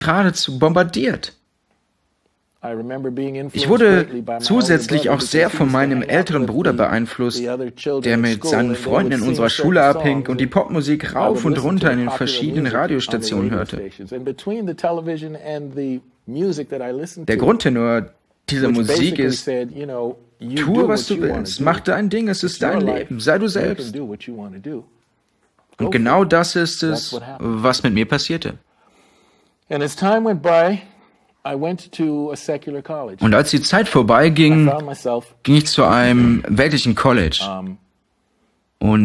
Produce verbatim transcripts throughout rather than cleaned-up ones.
geradezu bombardiert. Ich wurde zusätzlich auch sehr von meinem älteren Bruder beeinflusst, der mit seinen Freunden in unserer Schule abhing und die Popmusik rauf und runter in den verschiedenen Radiostationen hörte. Der Grundtenor dieser Musik ist: Tue, was du willst, mach dein Ding, es ist dein Leben, sei du selbst. Und genau das ist es, was mit mir passierte. Und als die Zeit vorbeiging, ging ich zu einem weltlichen College. Und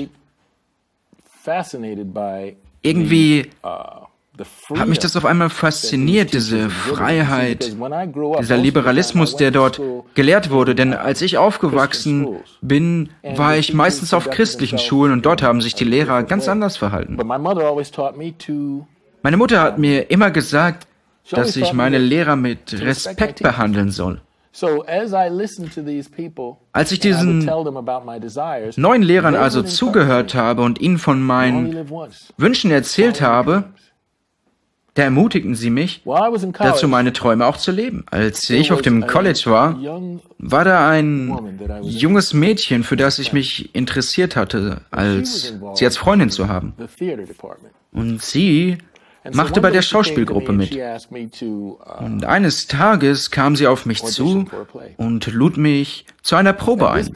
irgendwie hat mich das auf einmal fasziniert, diese Freiheit, dieser Liberalismus, der dort gelehrt wurde. Denn als ich aufgewachsen bin, war ich meistens auf christlichen Schulen und dort haben sich die Lehrer ganz anders verhalten. Meine Mutter hat mir immer gesagt, dass ich meine Lehrer mit Respekt behandeln soll. Als ich diesen neuen Lehrern also zugehört habe und ihnen von meinen Wünschen erzählt habe, da ermutigten sie mich, dazu meine Träume auch zu leben. Als ich auf dem College war, war da ein junges Mädchen, für das ich mich interessiert hatte, als sie als Freundin zu haben. Und sie machte bei der Schauspielgruppe mit. Und eines Tages kam sie auf mich zu und lud mich zu einer Probe ein.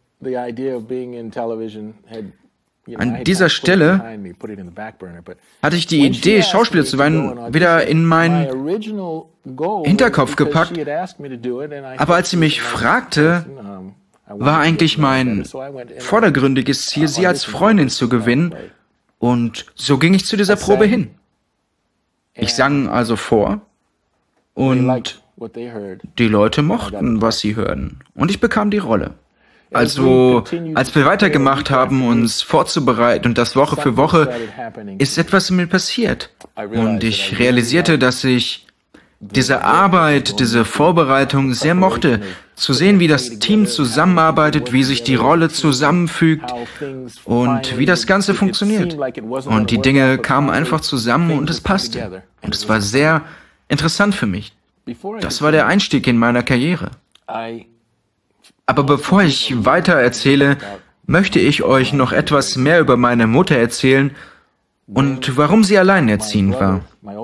An dieser Stelle hatte ich die Idee, Schauspieler zu werden, wieder in meinen Hinterkopf gepackt. Aber als sie mich fragte, war eigentlich mein vordergründiges Ziel, sie als Freundin zu gewinnen. Und so ging ich zu dieser Probe hin. Ich sang also vor und die Leute mochten, was sie hörten. Und ich bekam die Rolle. Also, als wir weitergemacht haben, uns vorzubereiten und das Woche für Woche, ist etwas in mir passiert. Und ich realisierte, dass ich diese Arbeit, diese Vorbereitung sehr mochte. Zu sehen, wie das Team zusammenarbeitet, wie sich die Rolle zusammenfügt und wie das Ganze funktioniert. Und die Dinge kamen einfach zusammen und es passte. Und es war sehr interessant für mich. Das war der Einstieg in meiner Karriere. Aber bevor ich weiter erzähle, möchte ich euch noch etwas mehr über meine Mutter erzählen und warum sie alleinerziehend war.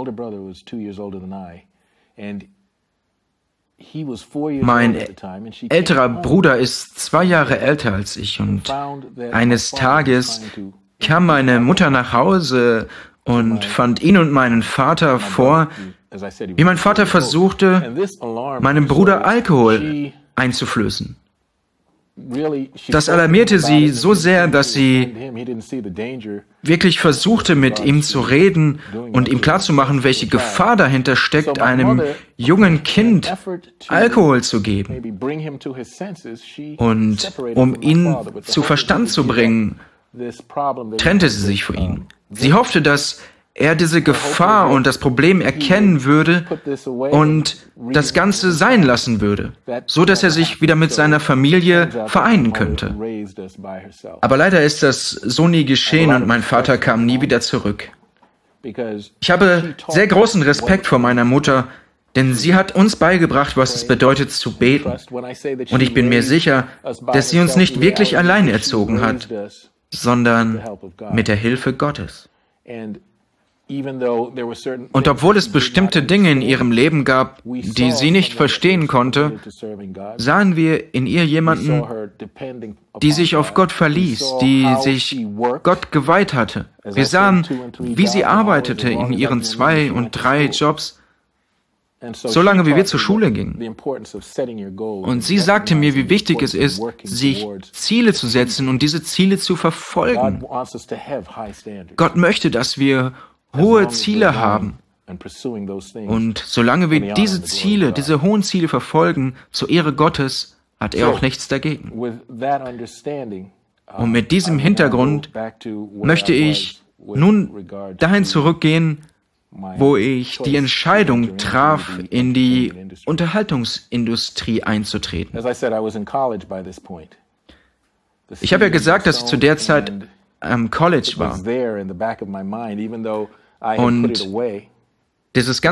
Mein älterer Bruder ist zwei Jahre älter als ich und eines Tages kam meine Mutter nach Hause und fand ihn und meinen Vater vor, wie mein Vater versuchte, meinem Bruder Alkohol einzuflößen. Das alarmierte sie so sehr, dass sie wirklich versuchte, mit ihm zu reden und ihm klarzumachen, welche Gefahr dahinter steckt, einem jungen Kind Alkohol zu geben. Und um ihn zu Verstand zu bringen, trennte sie sich von ihm. Sie hoffte, dass er diese Gefahr und das Problem erkennen würde und das Ganze sein lassen würde, so dass er sich wieder mit seiner Familie vereinen könnte. Aber leider ist das so nie geschehen und mein Vater kam nie wieder zurück. Ich habe sehr großen Respekt vor meiner Mutter, denn sie hat uns beigebracht, was es bedeutet zu beten. Und ich bin mir sicher, dass sie uns nicht wirklich allein erzogen hat, sondern mit der Hilfe Gottes. Und obwohl es bestimmte Dinge in ihrem Leben gab, die sie nicht verstehen konnte, sahen wir in ihr jemanden, die sich auf Gott verließ, die sich Gott geweiht hatte. Wir sahen, wie sie arbeitete in ihren zwei und drei Jobs, solange wie wir zur Schule gingen. Und sie sagte mir, wie wichtig es ist, sich Ziele zu setzen und diese Ziele zu verfolgen. Gott möchte, dass wir hohe Ziele haben. Und solange wir diese Ziele, diese hohen Ziele verfolgen, zur Ehre Gottes, hat er auch nichts dagegen. Und mit diesem Hintergrund möchte ich nun dahin zurückgehen, wo ich die Entscheidung traf, in die Unterhaltungsindustrie einzutreten. Ich habe ja gesagt, dass ich zu der Zeit am College war. Und dieses